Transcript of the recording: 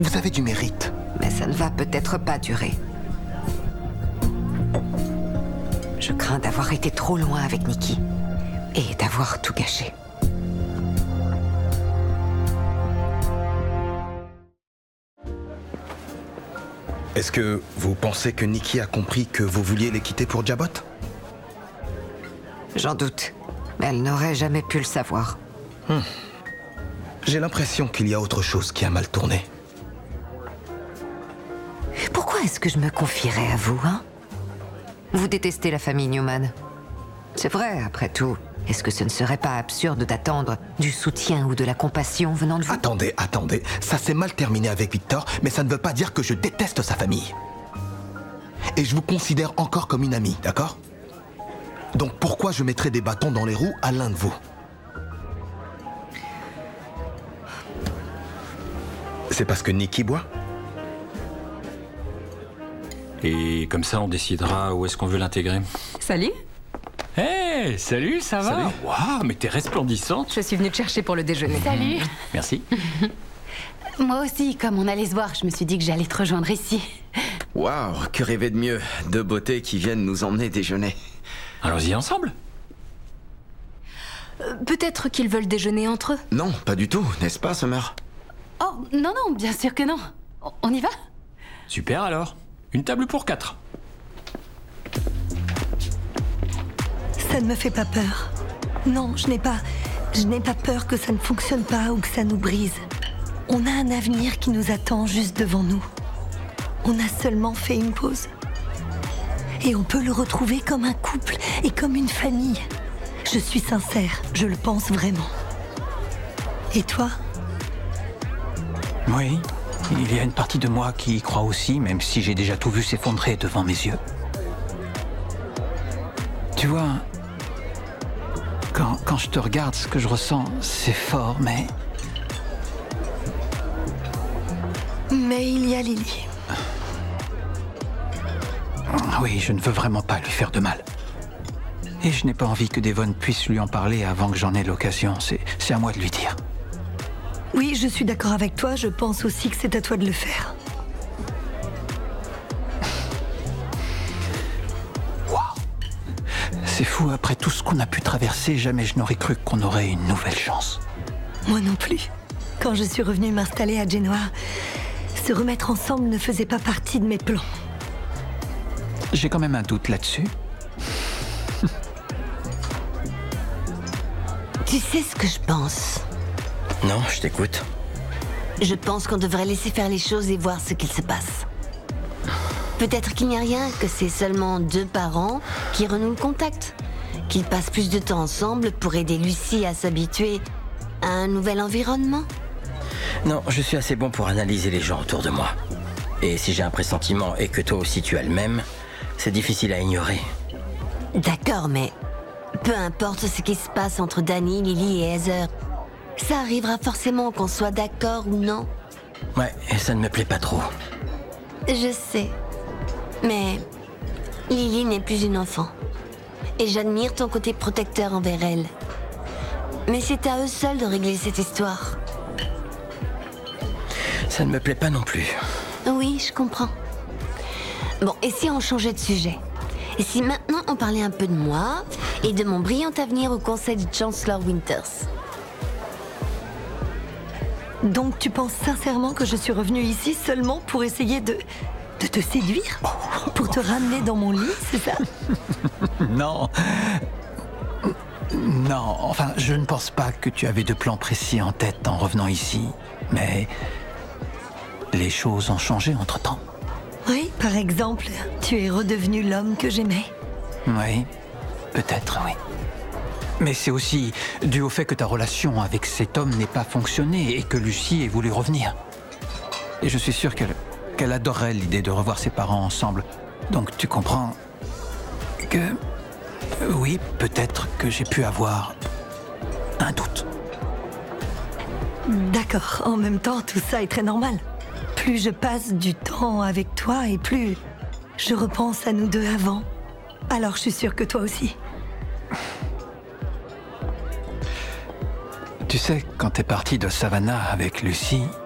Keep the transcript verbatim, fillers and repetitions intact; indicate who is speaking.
Speaker 1: Vous avez du mérite.
Speaker 2: Mais ça ne va peut-être pas durer. Je crains d'avoir été trop loin avec Nikki et d'avoir tout gâché.
Speaker 1: Est-ce que vous pensez que Nikki a compris que vous vouliez les quitter pour Jabot?
Speaker 2: J'en doute, mais elle n'aurait jamais pu le savoir.
Speaker 1: Hmm. J'ai l'impression qu'il y a autre chose qui a mal tourné.
Speaker 2: Pourquoi est-ce que je me confierais à vous, hein? Vous détestez la famille Newman. C'est vrai, après tout. Est-ce que ce ne serait pas absurde d'attendre du soutien ou de la compassion venant de vous?
Speaker 1: Attendez, attendez. Ça s'est mal terminé avec Victor, mais ça ne veut pas dire que je déteste sa famille. Et je vous considère encore comme une amie, d'accord? Donc pourquoi je mettrais des bâtons dans les roues à l'un de vous? C'est parce que Nikki boit?
Speaker 3: Et comme ça, on décidera où est-ce qu'on veut l'intégrer.
Speaker 4: Salut.
Speaker 3: Hé, hey, salut, ça va?
Speaker 4: Salut.
Speaker 3: Waouh, mais t'es resplendissante.
Speaker 4: Je suis venue te chercher pour le déjeuner.
Speaker 5: Salut.
Speaker 3: Merci.
Speaker 5: Moi aussi, comme on allait se voir, je me suis dit que j'allais te rejoindre ici.
Speaker 6: Waouh, que rêver de mieux. Deux beautés qui viennent nous emmener déjeuner.
Speaker 3: Allons-y ensemble.
Speaker 4: Euh, Peut-être qu'ils veulent déjeuner entre eux.
Speaker 6: Non, pas du tout, n'est-ce pas, Summer?
Speaker 5: Oh, non, non, bien sûr que non. On- On y va?
Speaker 3: Super alors. Une table pour quatre.
Speaker 7: Ça ne me fait pas peur. Non, je n'ai pas... Je n'ai pas peur que ça ne fonctionne pas ou que ça nous brise. On a un avenir qui nous attend juste devant nous. On a seulement fait une pause. Et on peut le retrouver comme un couple et comme une famille. Je suis sincère, je le pense vraiment. Et toi?
Speaker 8: Oui, il y a une partie de moi qui y croit aussi, même si j'ai déjà tout vu s'effondrer devant mes yeux. Tu vois, quand, quand je te regarde, ce que je ressens, c'est fort, mais...
Speaker 7: Mais il y a Lily.
Speaker 8: Oui, je ne veux vraiment pas lui faire de mal. Et je n'ai pas envie que Devon puisse lui en parler avant que j'en ai l'occasion. C'est, c'est à moi de lui dire.
Speaker 7: Oui, je suis d'accord avec toi, je pense aussi que c'est à toi de le faire.
Speaker 8: Waouh! C'est fou, après tout ce qu'on a pu traverser, jamais je n'aurais cru qu'on aurait une nouvelle chance.
Speaker 7: Moi non plus. Quand je suis revenue m'installer à Genoa, se remettre ensemble ne faisait pas partie de mes plans.
Speaker 8: J'ai quand même un doute là-dessus.
Speaker 9: Tu sais ce que je pense?
Speaker 6: Non, je t'écoute.
Speaker 9: Je pense qu'on devrait laisser faire les choses et voir ce qu'il se passe. Peut-être qu'il n'y a rien, que c'est seulement deux parents qui renouent le contact. Qu'ils passent plus de temps ensemble pour aider Lucie à s'habituer à un nouvel environnement.
Speaker 6: Non, je suis assez bon pour analyser les gens autour de moi. Et si j'ai un pressentiment et que toi aussi tu as le même, c'est difficile à ignorer.
Speaker 9: D'accord, mais peu importe ce qui se passe entre Danny, Lily et Heather, ça arrivera forcément qu'on soit d'accord ou non.
Speaker 6: Ouais, et ça ne me plaît pas trop.
Speaker 9: Je sais. Mais Lily n'est plus une enfant. Et j'admire ton côté protecteur envers elle. Mais c'est à eux seuls de régler cette histoire.
Speaker 6: Ça ne me plaît pas non plus.
Speaker 9: Oui, je comprends. Bon, et si on changeait de sujet? Et si maintenant on parlait un peu de moi et de mon brillant avenir au conseil de Chancellor Winters?
Speaker 7: Donc tu penses sincèrement que je suis revenue ici seulement pour essayer de... de te séduire? Pour te ramener dans mon lit, c'est ça?
Speaker 8: Non. Non, enfin, je ne pense pas que tu avais de plan précis en tête en revenant ici. Mais les choses ont changé entre-temps.
Speaker 7: Oui, par exemple, tu es redevenu l'homme que j'aimais.
Speaker 8: Oui, peut-être, oui. Mais c'est aussi dû au fait que ta relation avec cet homme n'ait pas fonctionné et que Lucie ait voulu revenir. Et je suis sûr qu'elle qu'elle adorerait l'idée de revoir ses parents ensemble. Donc tu comprends que... Oui, peut-être que j'ai pu avoir un doute.
Speaker 7: D'accord, en même temps, tout ça est très normal. Plus je passe du temps avec toi et plus je repense à nous deux avant. Alors je suis sûre que toi aussi.
Speaker 8: Tu sais, quand t'es parti de Savannah avec Lucie,